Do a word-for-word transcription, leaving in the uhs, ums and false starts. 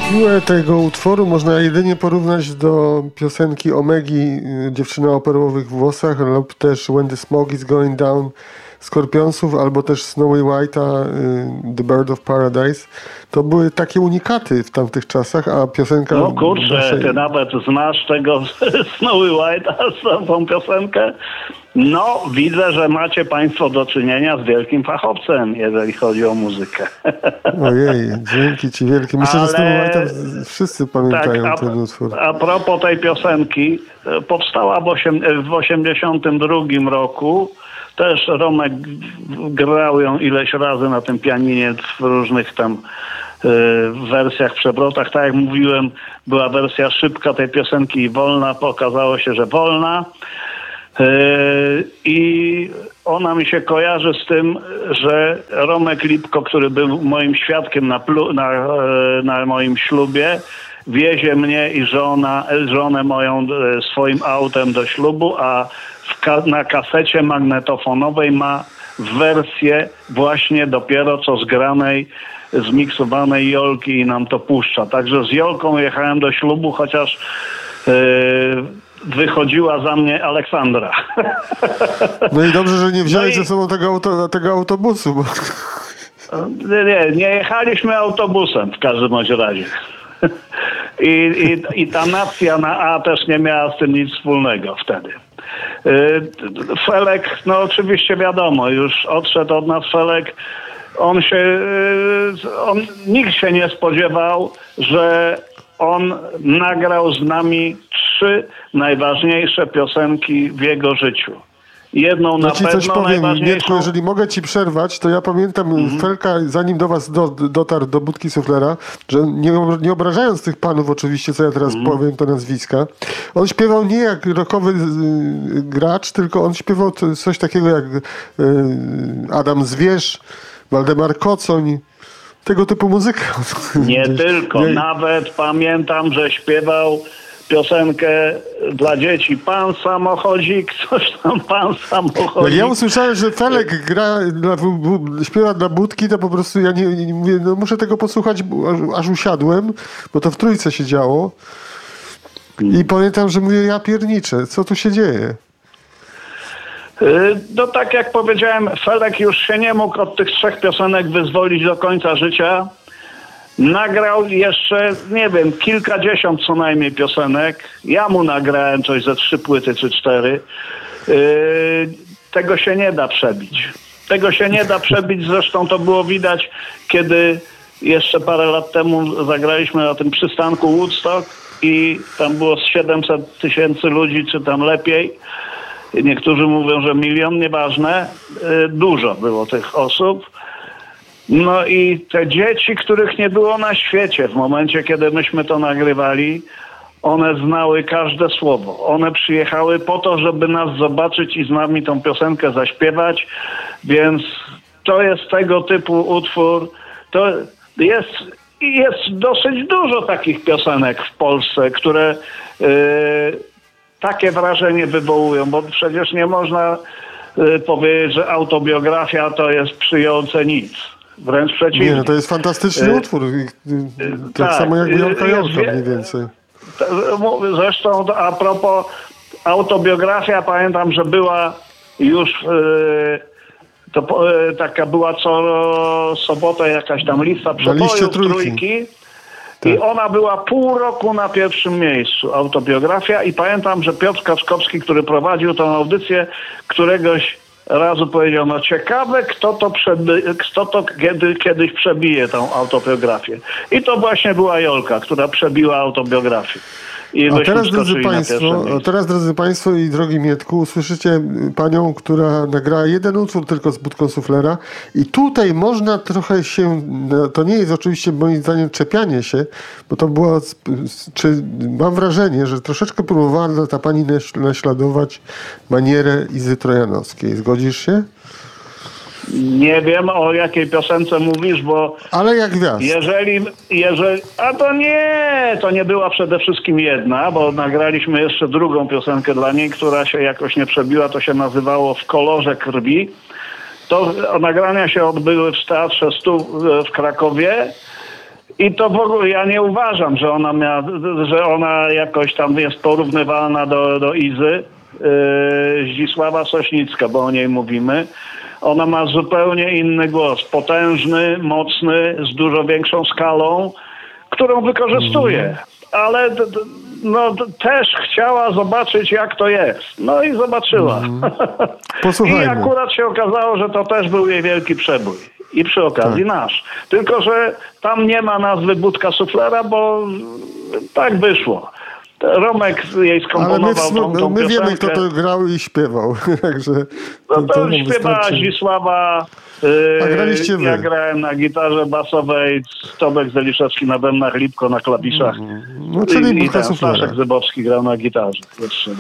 Siłę tego utworu można jedynie porównać do piosenki Omegi Dziewczyna o perłowych włosach lub też When the Smoke is Going Down Skorpionsów, albo też Snowy White'a The Bird of Paradise. To były takie unikaty w tamtych czasach, a piosenka... No kurczę, naszej... ty nawet znasz tego Snowy White'a, tą piosenkę. No, widzę, że macie państwo do czynienia z wielkim fachowcem, jeżeli chodzi o muzykę. Ojej, dzięki ci wielkie. Myślę, Ale... że Snowy White'a wszyscy pamiętają tak, a, ten utwór. A propos tej piosenki, powstała w, osiem, w osiemdziesiątym drugim roku. Też Romek grał ją ileś razy na tym pianinie w różnych tam y, wersjach, przebrotach. Tak jak mówiłem, była wersja szybka tej piosenki i wolna. Pokazało się, że wolna. Y, I ona mi się kojarzy z tym, że Romek Lipko, który był moim świadkiem na, plu, na, na moim ślubie, wiezie mnie i żona, żonę moją swoim autem do ślubu, a w ka- na kasecie magnetofonowej ma wersję właśnie dopiero co zgranej, zmiksowanej Jolki i nam to puszcza. Także z Jolką jechałem do ślubu, chociaż yy, wychodziła za mnie Aleksandra. No i dobrze, że nie wziąłeś no i... ze sobą tego, auto, tego autobusu. Bo... Nie, nie, nie jechaliśmy autobusem w każdym bądź razie. I, i, I ta nacja na A też nie miała z tym nic wspólnego wtedy. Felek, no oczywiście wiadomo, już odszedł od nas Felek. On się, on, nikt się nie spodziewał, że on nagrał z nami trzy najważniejsze piosenki w jego życiu. Jedną no na ci pewno coś powiem, najważniejszą... Mietku, jeżeli mogę ci przerwać, to ja pamiętam mm-hmm. Felka, zanim do was do, dotarł do budki suflera, że nie, nie obrażając tych panów oczywiście, co ja teraz mm-hmm. powiem, to nazwiska, on śpiewał nie jak rockowy y, gracz, tylko on śpiewał coś takiego jak y, Adam Zwierz, Waldemar Kocoń, tego typu muzykę. Nie tylko, nie... nawet pamiętam, że śpiewał piosenkę dla dzieci. Pan samochodzik, coś tam, pan samochodzik. Jak ja usłyszałem, że Felek gra, dla, śpiewa dla budki, to po prostu ja nie, nie mówię, no muszę tego posłuchać, aż, aż usiadłem, bo to w trójce się działo. I pamiętam, że mówię, ja pierniczę, co tu się dzieje? No tak jak powiedziałem, Felek już się nie mógł od tych trzech piosenek wyzwolić do końca życia. Nagrał jeszcze, nie wiem, kilkadziesiąt co najmniej piosenek. Ja mu nagrałem coś ze trzy płyty czy cztery. Yy, tego się nie da przebić. Tego się nie da przebić. Zresztą to było widać, kiedy jeszcze parę lat temu zagraliśmy na tym przystanku Woodstock i tam było siedemset tysięcy ludzi, czy tam lepiej. Niektórzy mówią, że milion, nieważne. Yy, dużo było tych osób. No i te dzieci, których nie było na świecie w momencie, kiedy myśmy to nagrywali, one znały każde słowo. One przyjechały po to, żeby nas zobaczyć i z nami tą piosenkę zaśpiewać, więc to jest tego typu utwór. To jest, jest dosyć dużo takich piosenek w Polsce, które yy, takie wrażenie wywołują, bo przecież nie można yy, powiedzieć, że autobiografia to jest przyjące nic. Wręcz przeciwnie. Nie, no to jest fantastyczny y- utwór. Tak, tak samo jak Jolka Jolka mniej więcej. Zresztą a propos autobiografia, pamiętam, że była już to, taka była co sobotę jakaś tam lista przebojów trójki. trójki. Tak. I ona była pół roku na pierwszym miejscu, autobiografia. I pamiętam, że Piotr Kaczkowski, który prowadził tę audycję, któregoś razu powiedział, no ciekawe, kto to, przeby- kto to kiedy, kiedyś przebije tą autobiografię. I to właśnie była Jolka, która przebiła autobiografię. I a teraz, drodzy Państwo, a teraz, drodzy Państwo i drogi Mietku, usłyszycie panią, która nagrała jeden utwór tylko z budką suflera i tutaj można trochę się, to nie jest oczywiście moim zdaniem czepianie się, bo to było, czy mam wrażenie, że troszeczkę próbowała ta pani naśladować manierę Izy Trojanowskiej. Zgodzisz się? Nie wiem, o jakiej piosence mówisz, bo... Ale jak gwiazd. Jeżeli, jeżeli... A to nie, to nie była przede wszystkim jedna, bo nagraliśmy jeszcze drugą piosenkę dla niej, która się jakoś nie przebiła, to się nazywało W kolorze krwi. To nagrania się odbyły w Teatrze Stu w Krakowie I to w ogóle ja nie uważam, że ona miała, że ona jakoś tam jest porównywalna do, do Izy yy, Zdzisława Sośnicka, bo o niej mówimy. Ona ma zupełnie inny głos, potężny, mocny, z dużo większą skalą, którą wykorzystuje. Mm. Ale d, d, no, d, też chciała zobaczyć, jak to jest. No i zobaczyła. Mm. I akurat się okazało, że to też był jej wielki przebój. I przy okazji tak. nasz. Tylko że tam nie ma nazwy Budka Suflera, bo tak wyszło. Romek jej skomponował tą, tą piosenkę. My piosenkę. wiemy, kto to grał i śpiewał. Także no to, to śpiewała Zdzisława. A graliście wy. Ja grałem na gitarze basowej, Tomek Zeliszewski na bębnach, Lipko na klawiszach. No, czyli I, i ten Staszek Zybowski grał na gitarze. Jeszcze.